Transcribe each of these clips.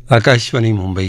आकाशवाणी मुंबई.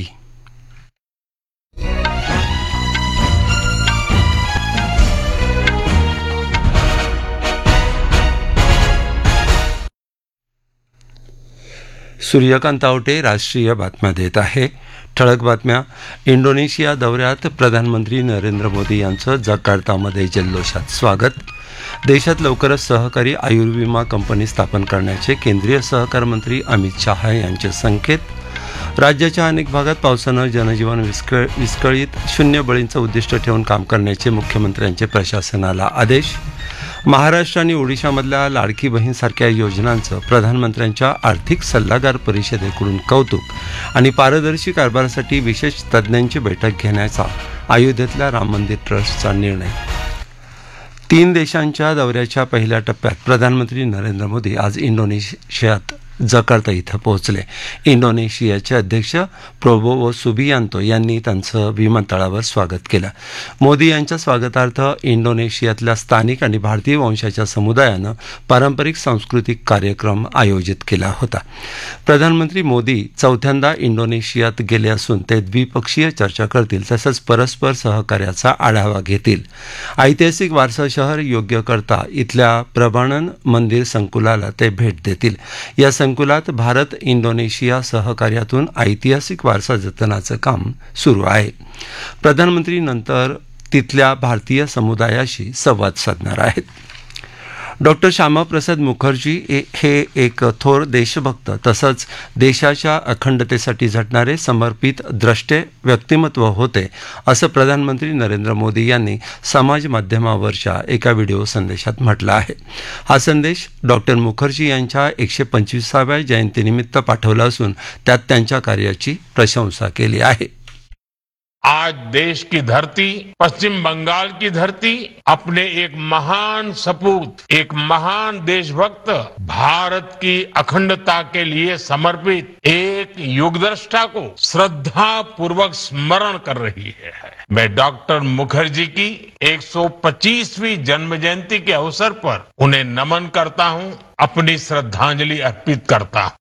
सूर्यकांत आवटे राष्ट्रीय बातम्या देत आहे. ठळक बातम्या. इंडोनेशिया दौऱ्यात प्रधानमंत्री नरेंद्र मोदी यांचं जकार्तामध्ये जल्लोषात स्वागत. देशात लवकरच सहकारी आयुर्विमा कंपनी स्थापन करण्याचे केंद्रीय सहकार मंत्री अमित शहा यांचे संकेत. राज्याच्या अनेक भागात पावसानं जनजीवन विस्कळीत, शून्य बळींचं उद्दिष्ट ठेवून काम करण्याचे मुख्यमंत्र्यांचे प्रशासनाला आदेश. महाराष्ट्र आणि ओडिशामधल्या लाडकी बहीणसारख्या योजनांचं प्रधानमंत्र्यांच्या आर्थिक सल्लागार परिषदेकडून कौतुक आणि पारदर्शी कारभारासाठी विशेष तज्ज्ञांची बैठक घेण्याचा अयोध्येतल्या राम मंदिर ट्रस्टचा निर्णय. 3 देशांच्या दौऱ्याच्या पहिल्या टप्प्यात प्रधानमंत्री नरेंद्र मोदी आज इंडोनेशियात जकार्ता इथं पोहोचले. इंडोनेशियाचे अध्यक्ष प्रोबोवो सुबियांतो यांनी त्यांचं विमानतळावर स्वागत केलं. मोदी यांच्या स्वागतार्थ इंडोनेशियातल्या स्थानिक आणि भारतीय वंशाच्या समुदायानं पारंपरिक सांस्कृतिक कार्यक्रम आयोजित केला होता. प्रधानमंत्री मोदी चौथ्यांदा इंडोनेशियात गेले असून ते द्विपक्षीय चर्चा करतील, तसंच परस्पर सहकार्याचा आढावा घेतील. ऐतिहासिक वारसा शहर योग्यकर्ता इथल्या प्रभाणन मंदिर संकुलाला ते भेट देतील. या संकुलात भारत इंडोनेशिया सहकार्यातून ऐतिहासिक वारसा जतनाचं काम सुरू आहे. प्रधानमंत्री नंतर तिथल्या भारतीय समुदायाशी संवाद साधणार आहेत. डॉक्टर श्यामाप्रसाद मुखर्जी हे एक थोर देशभक्त तसंच देशाच्या अखंडतेसाठी झटणारे समर्पित द्रष्टे व्यक्तिमत्व होते, असं प्रधानमंत्री नरेंद्र मोदी यांनी समाज माध्यमावरच्या एका व्हिडिओ संदेशात म्हटलं आहे. हा संदेश डॉक्टर मुखर्जी यांच्या 125व्या जयंतीनिमित्त पाठवला असून त्यात त्यांच्या कार्याची प्रशंसा केली आहे. आज देश की धरती, पश्चिम बंगाल की धरती, अपने एक महान सपूत, एक महान देशभक्त, भारत की अखंडता के लिए समर्पित एक युगदृष्टा को श्रद्धा पूर्वक स्मरण कर रही है. मैं डॉक्टर मुखर्जी की 125वीं जन्म जयंती के अवसर पर उन्हें नमन करता हूं, अपनी श्रद्धांजलि अर्पित करता हूं.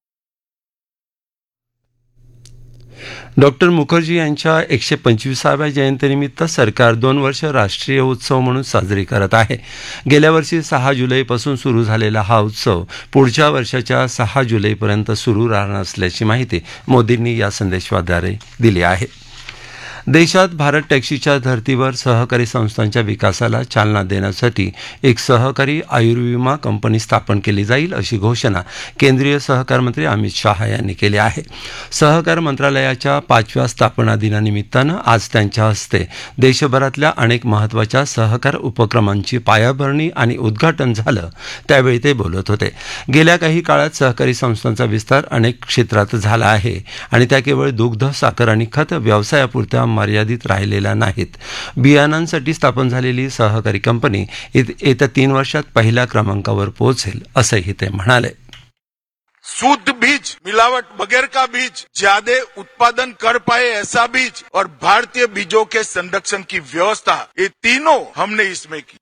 डॉक्टर मुखर्जी यांच्या 125व्या जयंतीनिमित्त सरकार 2 वर्ष राष्ट्रीय उत्सव म्हणून साजरी करत आहे. गेल्या वर्षी 6 जुलैपासून सुरू झालेला हा उत्सव पुढच्या वर्षाच्या 6 जुलैपर्यंत सुरू राहणार असल्याची माहिती मोदींनी या संदेशाद्वारे दिली आहे. देशात भारत टॅक्सीच्या धर्तीवर सहकारी संस्थांच्या विकासाला चालना देण्यासाठी एक सहकारी आयुर्विमा कंपनी स्थापन केली जाईल, अशी घोषणा केंद्रीय सहकार मंत्री अमित शहा यांनी केली आहे. सहकार मंत्रालयाच्या 5व्या स्थापना दिनानिमित्तानं आज त्यांच्या हस्ते देशभरातल्या अनेक महत्त्वाच्या सहकार उपक्रमांची पायाभरणी आणि उद्घाटन झालं, त्यावेळी ते बोलत होते. गेल्या काही काळात सहकारी संस्थांचा विस्तार अनेक क्षेत्रात झाला आहे आणि त्या केवळ दुग्ध, साखर आणि खत व्यवसायापुरत्या मर्यादित राहिलेल्या नाहीत. बियाणांसाठी स्थापन झालेली सहकारी कंपनी येत्या 3 वर्षात पहिल्या क्रमांकावर पोहोचेल, असंही ते म्हणाले. शुद्ध बीज, मिलावट बगैर का बीज, ज्यादा उत्पादन कर पाए ऐसा बीज और भारतीय बीजों के संरक्षण की व्यवस्था, ये तीनों हमने इसमें की.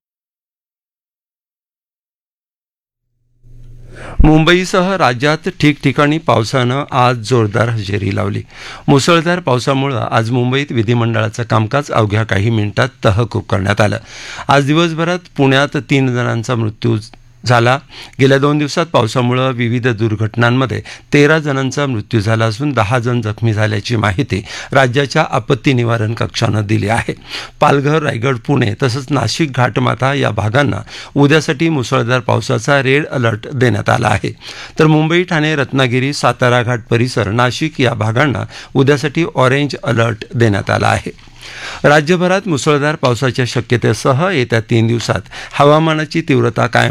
मुंबईसह राज्यात ठिकठिकाणी पावसानं आज जोरदार हजेरी लावली. मुसळधार पावसामुळे आज मुंबईत विधिमंडळाचं कामकाज अवघ्या काही मिनिटात तहकूब करण्यात आलं. आज दिवसभरात पुण्यात 3 जणांचा मृत्यू झाला. गेल्या 2 दिवसात पावसामुळे विविध दुर्घटनांमध्ये 13 जणांचा मृत्यू झाला असून 10 जण जखमी झाल्याची माहिती राज्याच्या आपत्ती निवारण कक्षानं दिली आहे. पालघर, रायगड, पुणे तसंच नाशिक, घाटमाथा या भागांना उद्यासाठी मुसळधार पावसाचा रेड अलर्ट देण्यात आला आहे. तर मुंबई, ठाणे, रत्नागिरी, सातारा घाट परिसर, नाशिक या भागांना उद्यासाठी ऑरेंज अलर्ट देण्यात आला आहे. राज्यभरात मुसळधार पावसाच्या शक्यतेसह येत्या 3 दिवसात हवामानाची तीव्रता कायम